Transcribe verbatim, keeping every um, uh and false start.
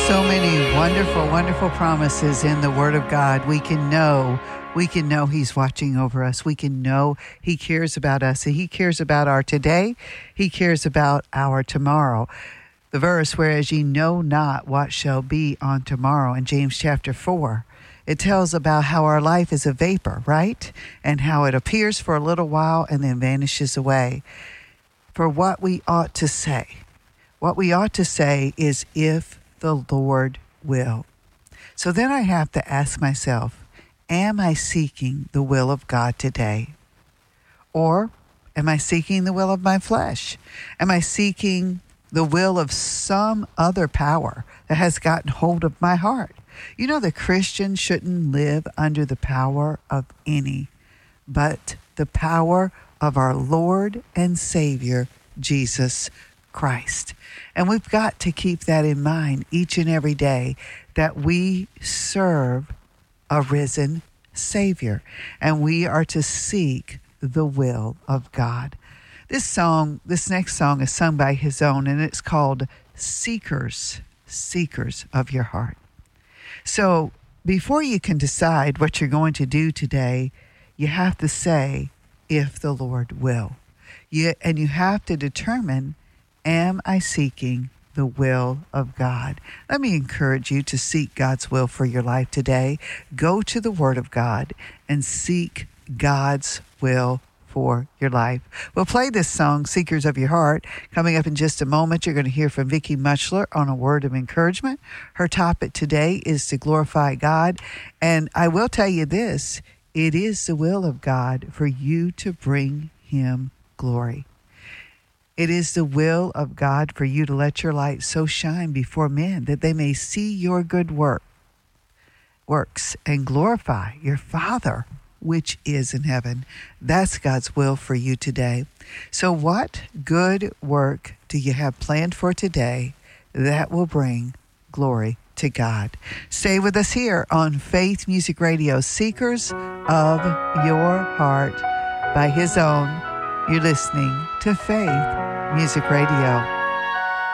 So many wonderful, wonderful promises in the Word of God. We can know, we can know He's watching over us. We can know He cares about us. He cares about our today. He cares about our tomorrow. The verse, whereas ye know not what shall be on tomorrow, in James chapter four, it tells about how our life is a vapor, right? And how it appears for a little while and then vanishes away. For what we ought to say, what we ought to say is, if the Lord will. So then I have to ask myself, am I seeking the will of God today? Or am I seeking the will of my flesh? Am I seeking the will of some other power that has gotten hold of my heart? You know, the Christian shouldn't live under the power of any, but the power of our Lord and Savior, Jesus Christ. And we've got to keep that in mind each and every day, that we serve a risen Savior, and we are to seek the will of God. This song, this next song is sung by His Own, and it's called Seekers, Seekers of Your Heart. So before you can decide what you're going to do today, you have to say, if the Lord will. You, and you have to determine, am I seeking the will of God? Let me encourage you to seek God's will for your life today. Go to the Word of God and seek God's will for your life. We'll play this song, Seekers of Your Heart. Coming up in just a moment, you're going to hear from Vicki Muchler on a word of encouragement. Her topic today is to glorify God. And I will tell you this, it is the will of God for you to bring Him glory. It is the will of God for you to let your light so shine before men that they may see your good work, works and glorify your Father which is in heaven. That's God's will for you today. So what good work do you have planned for today that will bring glory to God? Stay with us here on Faith Music Radio, Seekers of Your Heart by His Own. You're listening to Faith Music Radio.